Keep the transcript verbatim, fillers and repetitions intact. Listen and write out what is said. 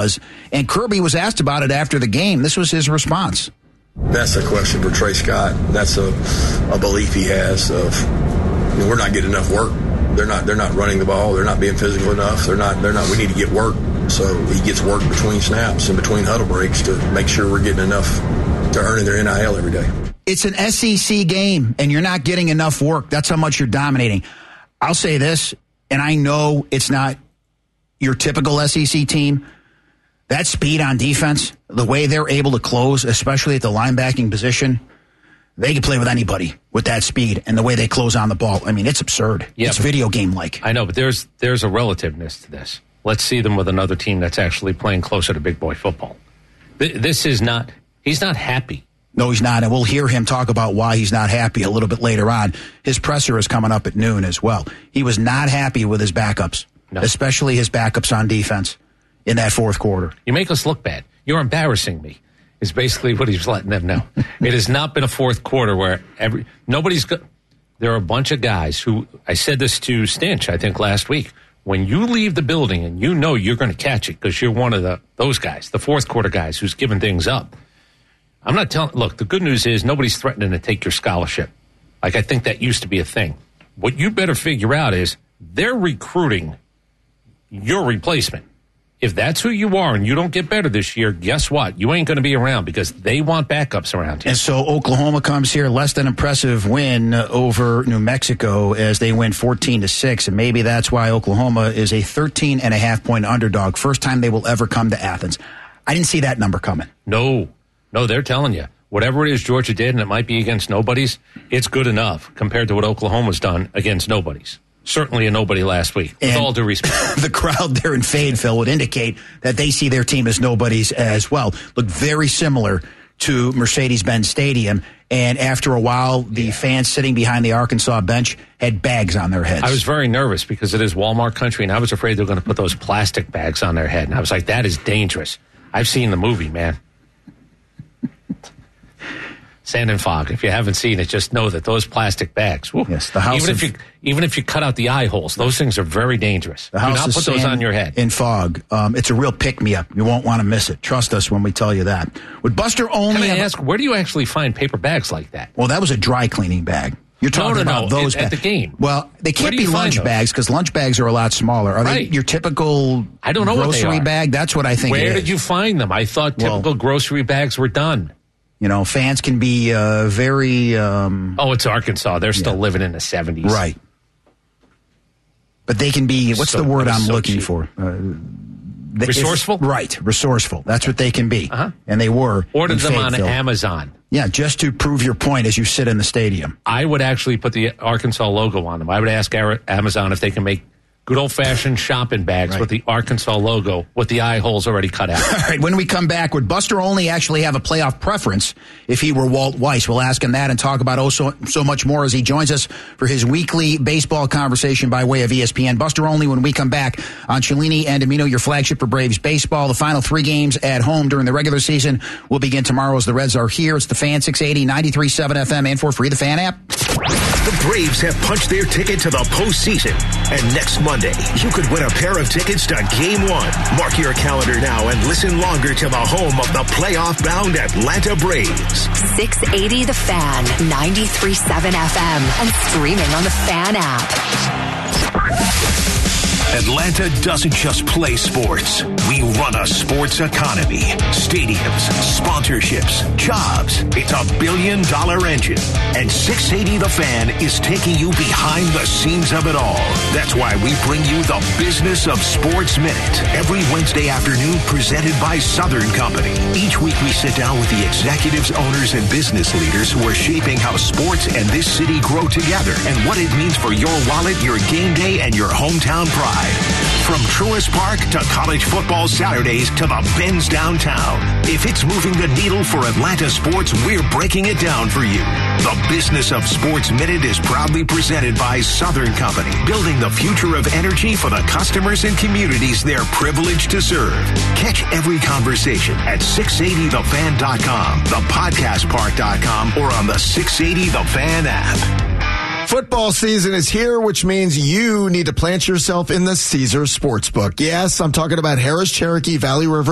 was. And Kirby was asked about it after the game. This was his response. That's a question for Trey Scott. That's a, a belief he has of, you know, we're not getting enough work. They're not. They're not running the ball. They're not being physical enough. They're not. They're not. We need to get work. So he gets work between snaps and between huddle breaks to make sure we're getting enough to earning their N I L every day. It's an S E C game, and you're not getting enough work. That's how much you're dominating. I'll say this, and I know it's not your typical S E C team. That speed on defense, the way they're able to close, especially at the linebacking position, they can play with anybody with that speed and the way they close on the ball. I mean, it's absurd. Yeah, it's video game-like. I know, but there's there's a relativeness to this. Let's see them with another team that's actually playing closer to big boy football. This is not, he's not happy. No, he's not, and we'll hear him talk about why he's not happy a little bit later on. His presser is coming up at noon as well. He was not happy with his backups, no. especially his backups on defense in that fourth quarter. You make us look bad. You're embarrassing me, is basically what he's letting them know. It has not been a fourth quarter where every nobody's go- there are a bunch of guys who, I said this to Stinch, I think, last week. When you leave the building and you know you're going to catch it because you're one of the those guys, the fourth quarter guys who's giving things up. I'm not telling, look, the good news is nobody's threatening to take your scholarship. Like, I think that used to be a thing. What you better figure out is they're recruiting your replacement. If that's who you are and you don't get better this year, guess what? You ain't going to be around because they want backups around here. And so Oklahoma comes here, less than impressive win over New Mexico as they win fourteen to six. And maybe that's why Oklahoma is a thirteen and a half point underdog. First time they will ever come to Athens. I didn't see that number coming. No, no, they're telling you. Whatever it is Georgia did, and it might be against nobodies, it's good enough compared to what Oklahoma's done against nobodies. Certainly a nobody last week, with and all due respect. The crowd there in Fayetteville would indicate that they see their team as nobodies as well. Look very similar to Mercedes-Benz Stadium, and after a while, the yeah. fans sitting behind the Arkansas bench had bags on their heads. I was very nervous because it is Walmart country, and I was afraid they were going to put those plastic bags on their head, and I was like, that is dangerous. I've seen the movie, man. Sand and Fog. If you haven't seen it, just know that those plastic bags. Woo, yes, the house. Even of, if you even if you cut out the eye holes, those things are very dangerous. The house Do not put those on your head. In Fog, um, it's a real pick me up. You won't want to miss it. Trust us when we tell you that. Would Buster only? Can I have ask, where do you actually find paper bags like that? Well, that was a dry cleaning bag. You're talking no, no, about no. those at, bags. at the game. Well, they can't be lunch bags because lunch bags are a lot smaller. Are right. they your typical I don't know grocery what they are. bag? That's what I think. Where it did is. you find them? I thought typical well, grocery bags were done. You know, fans can be uh, very... Um, oh, it's Arkansas. They're still yeah. living in the seventies. Right. But they can be... What's so, the word I'm so looking cheap. for? Uh, resourceful? If, right. Resourceful. That's what they can be. Uh-huh. And they were. Ordered them on Amazon. Yeah, just to prove your point as you sit in the stadium. I would actually put the Arkansas logo on them. I would ask Amazon if they can make good old-fashioned shopping bags right. with the Arkansas logo with the eye holes already cut out. All right, when we come back, would Buster Olney actually have a playoff preference if he were Walt Weiss? We'll ask him that and talk about oh so, so much more as he joins us for his weekly baseball conversation by way of E S P N. Buster Olney when we come back on Cellini and Amino, your flagship for Braves baseball. The final three games at home during the regular season will begin tomorrow as the Reds are here. It's the Fan six eighty, ninety-three point seven F M, and for free, the Fan app. The Braves have punched their ticket to the postseason, and next Monday, you could win a pair of tickets to Game One. Mark your calendar now and listen longer to the home of the playoff-bound Atlanta Braves. six eighty The Fan, ninety-three point seven F M, and streaming on the Fan app. Atlanta doesn't just play sports. We run a sports economy. Stadiums, sponsorships, jobs. It's a billion dollar engine. And six eighty The Fan is taking you behind the scenes of it all. That's why we bring you the Business of Sports Minute every Wednesday afternoon, presented by Southern Company. Each week we sit down with the executives, owners, and business leaders who are shaping how sports and this city grow together and what it means for your wallet, your game day, and your hometown pride. From Truist Park to college football Saturdays to the Benz downtown. If it's moving the needle for Atlanta sports, we're breaking it down for you. The Business of Sports Minute is proudly presented by Southern Company, building the future of energy for the customers and communities they're privileged to serve. Catch every conversation at six eighty the fan dot com, the podcast park dot com, or on the six eighty The Fan app. Football season is here, which means you need to plant yourself in the Caesars Sportsbook. Yes, I'm talking about Harris Cherokee Valley River